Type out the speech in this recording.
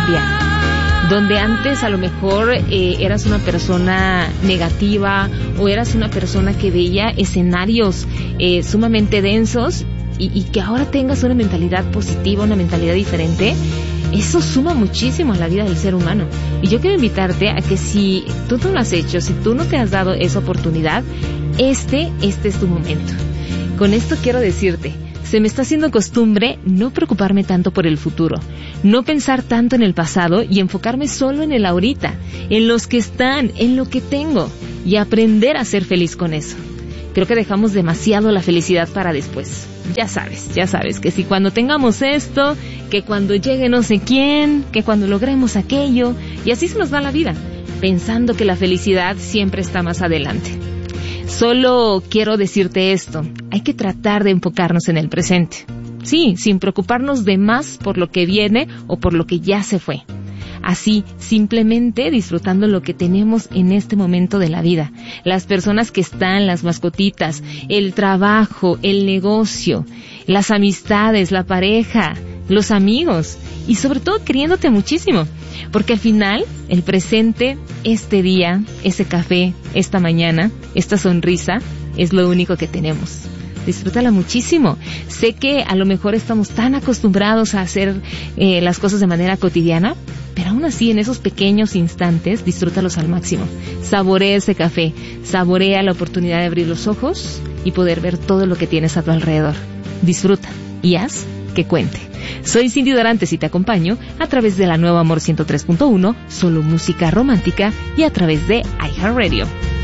cambia. Donde antes a lo mejor eras una persona negativa o eras una persona que veía escenarios sumamente densos y que ahora tengas una mentalidad positiva, una mentalidad diferente, eso suma muchísimo a la vida del ser humano. Y yo quiero invitarte a que si tú no lo has hecho, si tú no te has dado esa oportunidad, este es tu momento. Con esto quiero decirte, se me está haciendo costumbre no preocuparme tanto por el futuro, no pensar tanto en el pasado y enfocarme solo en el ahorita, en los que están, en lo que tengo y aprender a ser feliz con eso. Creo que dejamos demasiado la felicidad para después. Ya sabes que si cuando tengamos esto, que cuando llegue no sé quién, que cuando logremos aquello, y así se nos va la vida, pensando que la felicidad siempre está más adelante. Solo quiero decirte esto, hay que tratar de enfocarnos en el presente. Sí, sin preocuparnos de más por lo que viene o por lo que ya se fue. Así, simplemente disfrutando lo que tenemos en este momento de la vida. Las personas que están, las mascotitas, el trabajo, el negocio, las amistades, la pareja, los amigos y sobre todo queriéndote muchísimo. Porque al final, el presente, este día, ese café, esta mañana, esta sonrisa, es lo único que tenemos. Disfrútala muchísimo. Sé que a lo mejor estamos tan acostumbrados a hacer las cosas de manera cotidiana, pero aún así en esos pequeños instantes disfrútalos al máximo. Saborea ese café, saborea la oportunidad de abrir los ojos y poder ver todo lo que tienes a tu alrededor. Disfruta y haz que cuente. Soy Cindy Dorantes y te acompaño a través de la Nueva Amor 103.1, solo música romántica y a través de iHeartRadio.